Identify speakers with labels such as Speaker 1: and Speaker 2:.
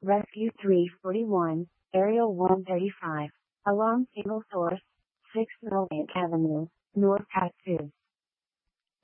Speaker 1: Rescue 341, Area 135. Alarm signal source, 6 Millbank Avenue, North Cat 2.